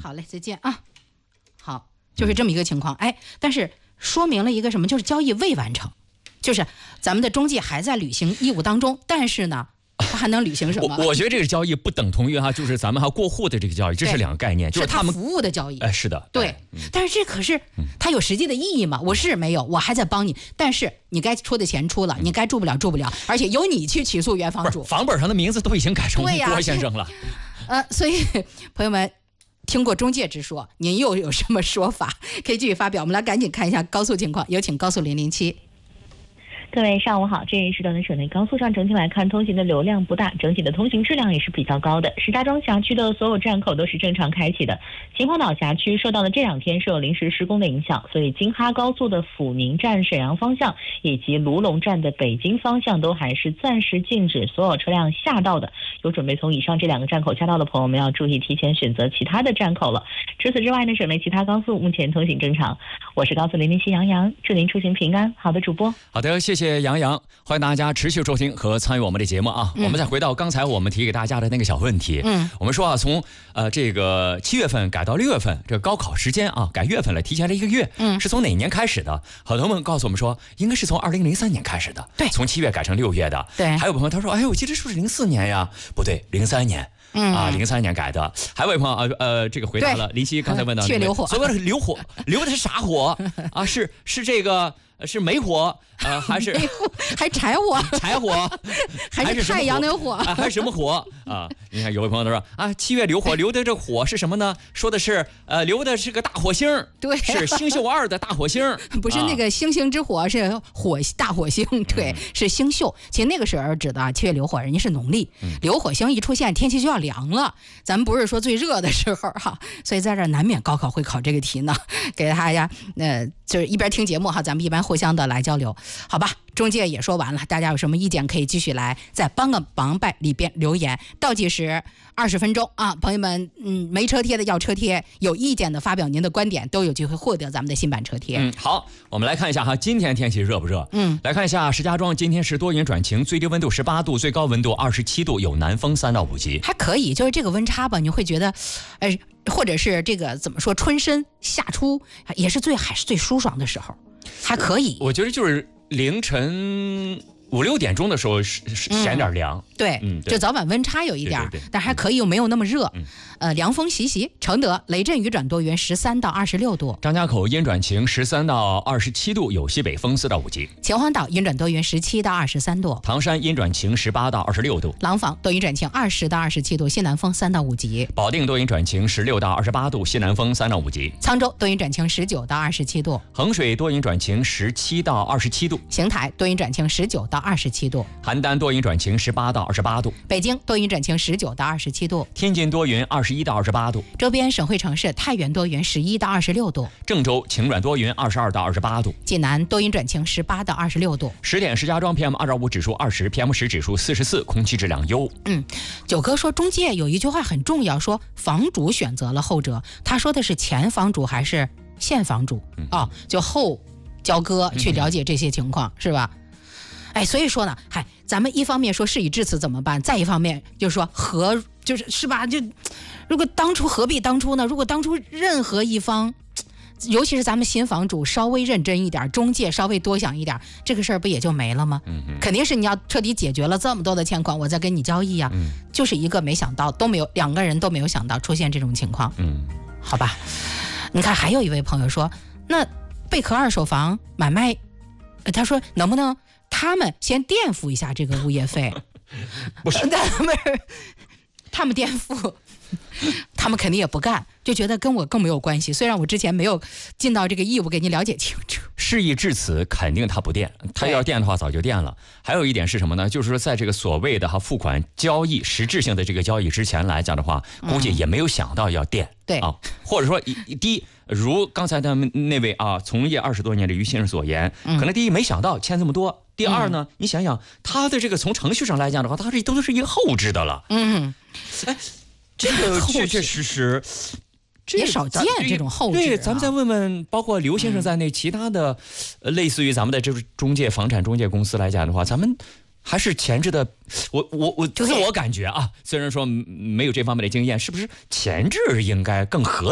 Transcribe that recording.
好嘞，再见啊。好，就是这么一个情况。哎，但是说明了一个什么？就是交易未完成，就是咱们的中介还在履行义务当中，但是呢，他还能履行什么？ 我觉得这个交易不等同于就是咱们还过户的这个交易，这是两个概念，就是他们服务的交易。 是的， 对。但是这可是它有实际的意义吗？我是没有，我还在帮你，但是你该出的钱出了，你该住不了，而且由你去起诉原房主， 房本上的名字都已经改成郭先生了。 所以朋友们。听过中介之说，您又有什么说法？可以继续发表。我们来赶紧看一下高速情况，有请高速007。 各位上午好，这一时段的省内高速上整体来看，通行的流量不大，整体的通行质量也是比较高的。石家庄辖区的所有站口都是正常开启的。秦皇岛辖区受到了这2天是有临时施工的影响，所以京哈高速的阜宁站沈阳方向以及卢龙站的北京方向都还是暂时禁止所有车辆下道的。有准备从以上这2个站口下道的朋友们要注意提前选择其他的站口了。除此之外呢，省内其他高速目前通行正常。我是高速007杨洋，祝您出行平安。好的，主播。 好的，谢谢杨洋，欢迎大家持续收听和参与我们的节目啊。我们再回到刚才我们提给大家的那个小问题。我们说从这个7月份改到6月份，这个高考时间改月份了，提前了1个月。是从哪年开始的？好多朋友们告诉我们说，应该是从2003年开始的。 对， 从7月改成6月的。 对， 还有朋友他说，我记得是不是04年呀？不对，03年。03年改的。还有位朋友这个回答了林夕刚才问到确流火， 所谓的流火，流的是啥火啊？是这个是煤火还是还柴火？ 柴火还是太阳能火还是什么火啊？你看有位朋友他说7月流火，流的这火是什么呢？说的是流的是个大火星， 对， 是星宿2的大火星， 不是那个星星之火，是大火星，对，是星宿。其实那个时候指的7月流火，人家是农历，流火星一出现，天气就要凉了。咱们不是说最热的时候所以在这难免高考会考这个题呢，给大家就是一边听节目咱们一般互相的来交流，好吧？中介也说完了，大家有什么意见可以继续来在帮个忙拜里边留言，倒计时20分钟朋友们，没车贴的要车贴，有意见的发表您的观点，都有机会获得咱们的新版车贴。 好，我们来看一下今天天气热不热？来看一下石家庄今天是多云转晴，最低温度18度，最高温度27度，有南风3到5级， 还可以。就是这个温差吧，你会觉得或者是这个怎么说，春深夏初也是最舒爽的时候，还可以。 我觉得就是凌晨5、6点钟的时候显点凉， 对，就早晚温差有一点，但还可以，又没有那么热。凉风习习。承德雷阵雨转多云，13到26度。 张家口阴转晴，13到27度，有西北风4到5级。 秦皇岛阴转多云，17到23度。 唐山阴转晴，18到26度。 廊坊多云转晴，20到27度，西南风3到5级。 保定多云转晴，16到28度，西南风3到5级。 沧州多云转晴，19到27度。 衡水多云转晴，17到27度。 邢台多云转晴，19到27度。 邯郸多云转晴，18到28度。 北京多云转晴，19到27度。 天津多云，21到28度。 周边省会城市太原多云，11到26度。 郑州晴转多云，22到28度。 济南多云转晴，18到26度。 10点石家庄 PM2.5 指数20 PM10 指数44，空气质量优。 九哥说中介有一句话很重要，说房主选择了后者，他说的是前房主还是现房主就后交割去了解这些情况，是吧？所以说呢，咱们一方面说事已至此怎么办，再一方面就是说是吧？就如果当初何必当初呢？如果当初任何一方，尤其是咱们新房主稍微认真一点，中介稍微多想一点，这个事儿不也就没了吗？肯定是你要彻底解决了这么多的欠款，我再跟你交易啊。就是一个没想到，都没有2个人都没有想到出现这种情况。好吧。你看，还有一位朋友说，那贝壳二手房买卖，他说能不能他们先垫付一下这个物业费？ 不是， 他们垫付，他们肯定也不干，就觉得跟我更没有关系。虽然我之前没有尽到这个义务给你了解清楚。 事已至此，肯定他不垫，他要垫的话早就垫了。还有一点是什么呢？就是说，在这个所谓的付款交易实质性的这个交易之前来讲的话，估计也没有想到要垫。 对或者说第一，如刚才他们那位从业20多年的于先生所言，可能第一没想到欠这么多。第二呢，你想想他的这个从程序上来讲的话，他这都是一个后置的了。这个确确实实也少见这种后置。 对，咱们再问问，包括刘先生在内其他的类似于咱们的这个房产中介公司来讲的话，咱们还是前置的。我自我感觉虽然说没有这方面的经验，是不是前置应该更合